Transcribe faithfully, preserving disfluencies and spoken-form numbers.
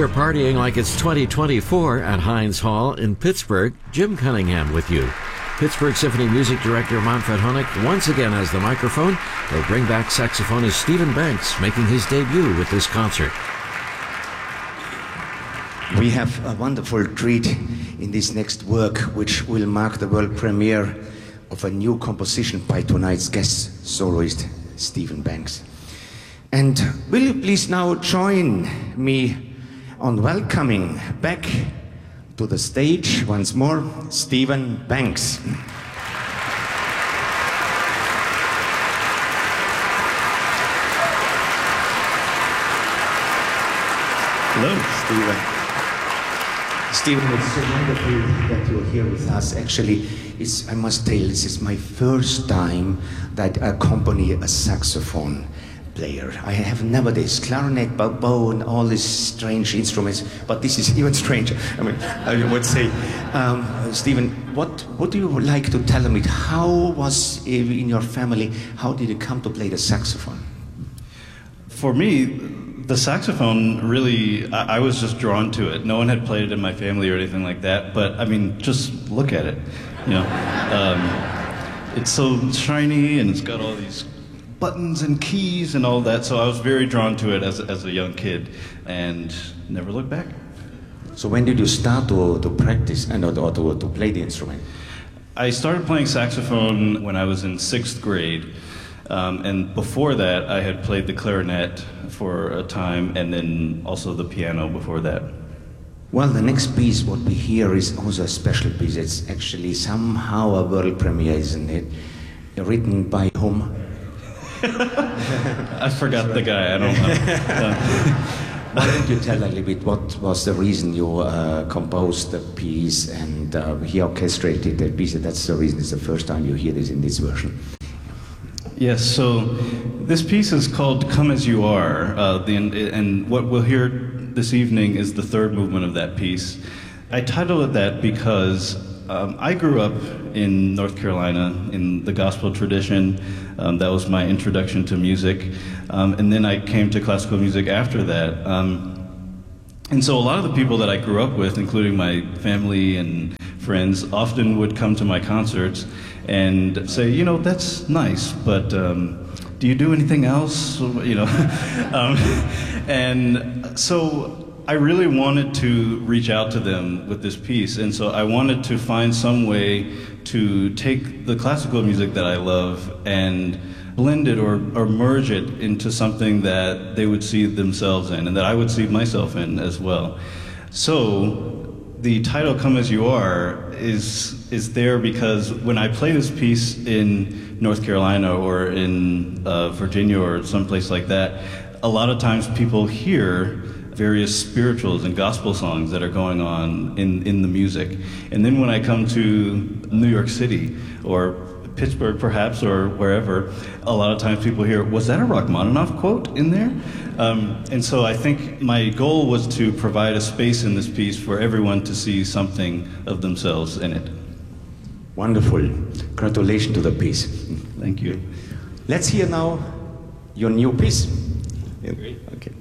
We're partying like it's twenty twenty-four at Heinz Hall in Pittsburgh. Jim Cunningham with you. Pittsburgh Symphony Music Director Manfred Honeck once again has the microphone. He'll bring back saxophonist Stephen Banks, making his debut with this concert. We have a wonderful treat in this next work, which will mark the world premiere of a new composition by tonight's guest soloist, Stephen Banks. And will you please now join me on welcoming back to the stage once more, Stephen Banks. Hello, Stephen. Stephen, it's so wonderful that you're here with us. Actually, it's, I must tell, this is my first time that I accompany a saxophone player. I have never this clarinet, bow, and all these strange instruments, but this is even stranger. I mean, I would say, um, Stephen, what would you like to tell me? How was it in your family? How did you come to play the saxophone? For me, the saxophone really, I, I was just drawn to it. No one had played it in my family or anything like that, but I mean, just look at it. You know, um, it's so shiny and it's got all these buttons and keys and all that, so I was very drawn to it as, as a young kid and never looked back. So when did you start to, to practice and or to, to play the instrument? I started playing saxophone when I was in sixth grade, um, and before that I had played the clarinet for a time and then also the piano before that. Well, the next piece, what we hear, is also a special piece. It's actually somehow a world premiere, isn't it? Written by whom? I forgot the guy, I don't know. Why don't you tell a little bit what was the reason you uh, composed the piece and uh, he orchestrated the piece? That's the reason it's the first time you hear this in this version. Yes, so this piece is called Come As You Are, uh, the, and what we'll hear this evening is the third movement of that piece. I titled it that because Um, I grew up in North Carolina in the gospel tradition. Um, that was my introduction to music. Um, and then I came to classical music after that. Um, and so a lot of the people that I grew up with, including my family and friends, often would come to my concerts and say, you know, that's nice, but um, do you do anything else? You know, um, and so I really wanted to reach out to them with this piece, and so I wanted to find some way to take the classical music that I love and blend it or, or merge it into something that they would see themselves in and that I would see myself in as well. So the title Come As You Are is, is there because when I play this piece in North Carolina or in uh, Virginia or someplace like that, a lot of times people hear various spirituals and gospel songs that are going on in, in the music. And then when I come to New York City or Pittsburgh perhaps or wherever, a lot of times people hear, was that a Rachmaninoff quote in there? Um, and so I think my goal was to provide a space in this piece for everyone to see something of themselves in it. Wonderful. Congratulations to the piece. Thank you. Let's hear now your new piece. Great. Okay.